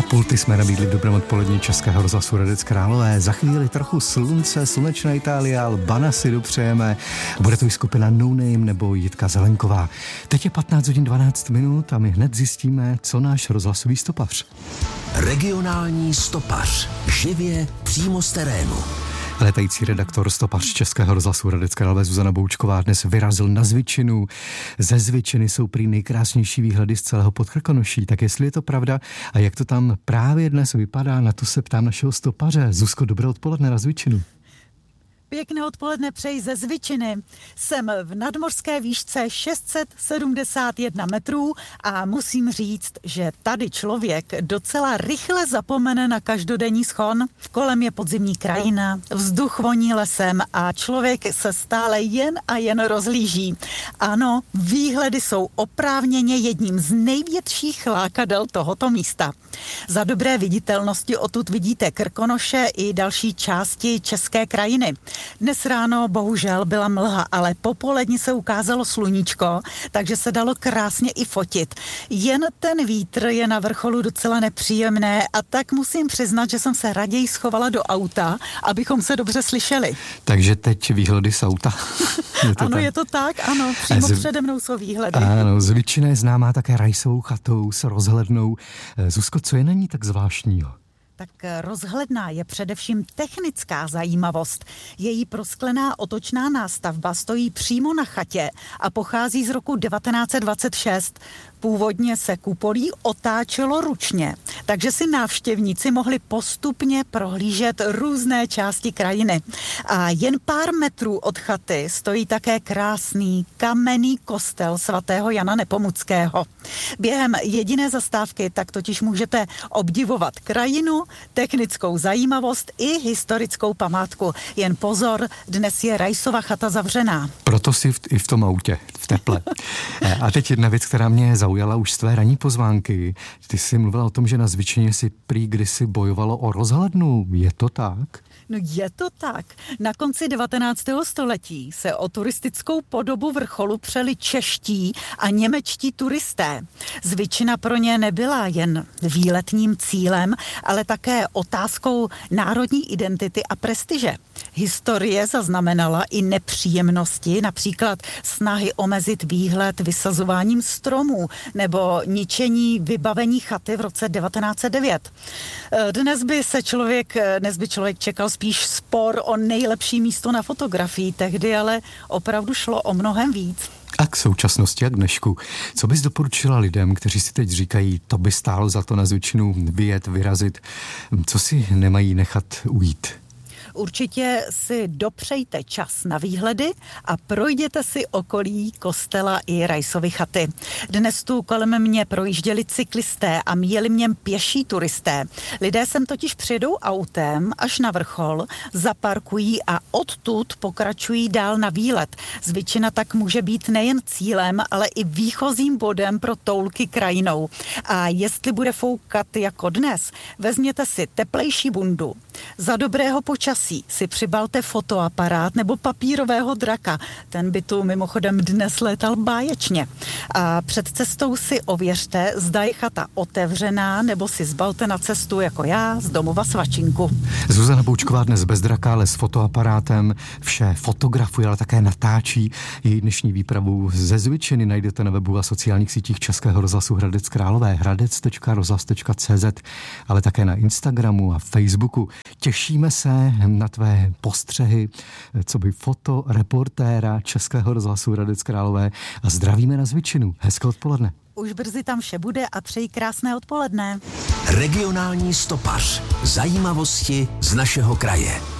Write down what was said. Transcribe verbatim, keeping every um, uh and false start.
Katapulty jsme nabídli v dobrém odpolední Českého rozhlasu Hradec Králové. Za chvíli trochu slunce, slunečná Itálie, Albana si dopřejeme. Bude to i skupina No Name nebo Jitka Zelenková. Teď je patnáct hodin dvanáct minut a my hned zjistíme, co náš rozhlasový stopař. Regionální stopař. Živě přímo z terénu. Letající redaktor stopař Českého rozhlasu Hradec Králové Zuzana Boučková dnes vyrazil na Zvičinu. Ze Zvičiny jsou prý nejkrásnější výhledy z celého Podkrkonoší. Tak jestli je to pravda a jak to tam právě dnes vypadá, na to se ptám našeho stopaře. Zuzko, dobré odpoledne na Zvičinu. Pěkné odpoledne přeji ze Zvičiny. Jsem v nadmořské výšce šest set sedmdesát jedna metrů a musím říct, že tady člověk docela rychle zapomene na každodenní schon. Kolem je podzimní krajina, vzduch voní lesem a člověk se stále jen a jen rozhlíží. Ano, výhledy jsou oprávněně jedním z největších lákadel tohoto místa. Za dobré viditelnosti odtud vidíte Krkonoše i další části české krajiny. Dnes ráno bohužel byla mlha, ale popolední se ukázalo sluníčko, takže se dalo krásně i fotit. Jen ten vítr je na vrcholu docela nepříjemné a tak musím přiznat, že jsem se raději schovala do auta, abychom se dobře slyšeli. Takže teď výhledy z auta. Je ano, tak? Je to tak, ano, přímo Z... přede mnou jsou výhledy. Ano, Zvičina je známá také rajsovou chatou s rozhlednou. Zuzko, co je na ní tak zvláštního? Tak rozhledná je především technická zajímavost. Její prosklená otočná nástavba stojí přímo na chatě a pochází z roku devatenáct set dvacet šest. Původně se kupolí otáčelo ručně, takže si návštěvníci mohli postupně prohlížet různé části krajiny. A jen pár metrů od chaty stojí také krásný kamenný kostel svatého Jana Nepomuckého. Během jediné zastávky tak totiž můžete obdivovat krajinu, technickou zajímavost i historickou památku. Jen pozor, dnes je Rajsova chata zavřená. Proto si v, i v tom autě, v teple. A teď jedna věc, která mě zaujala už z tvé ranní pozvánky. Ty jsi mluvila o tom, že na Zvičině si prý kdysi bojovalo o rozhlednu. Je to tak? No je to tak. Na konci devatenáctého století se o turistickou podobu vrcholu přeli čeští a němečtí turisté. Zvičina pro ně nebyla jen výletním cílem, ale také otázkou národní identity a prestiže. Historie zaznamenala i nepříjemnosti, například snahy omezit výhled vysazováním stromů nebo ničení vybavení chaty v roce devatenáct set devět. Dnes by se člověk, dnes by člověk čekal spíš spor o nejlepší místo na fotografii, tehdy ale opravdu šlo o mnohem víc. A k současnosti a k dnešku. Co bys doporučila lidem, kteří si teď říkají, to by stálo za to na Zvičinu vyjet, vyrazit, co si nemají nechat ujít? Určitě si dopřejte čas na výhledy a projděte si okolí kostela i Rajsovy chaty. Dnes tu kolem mě projížděli cyklisté a míjeli mě pěší turisté. Lidé sem totiž přijedou autem až na vrchol, zaparkují a odtud pokračují dál na výlet. Zvičina tak může být nejen cílem, ale i výchozím bodem pro toulky krajinou. A jestli bude foukat jako dnes, vezměte si teplejší bundu. Za dobrého počasí si přibalte fotoaparát nebo papírového draka. Ten by tu mimochodem dnes létal báječně. A před cestou si ověřte, zda je chata otevřená, nebo si zbalte na cestu jako já z domova svačinku. Zuzana Boučková dnes bez draka, ale s fotoaparátem. Vše fotografuje, ale také natáčí. Její dnešní výpravu ze Zvičiny najdete na webu a sociálních sítích Českého rozhlasu Hradec Králové, hradec tečka rozhlas tečka cé zet, ale také na Instagramu a Facebooku. Těšíme se na tvé postřehy, co by fotoreportéra Českého rozhlasu Hradec Králové a zdravíme na Zvičinu. Hezké odpoledne. Už brzy tam vše bude a přeji krásné odpoledne. Regionální stopař. Zajímavosti z našeho kraje.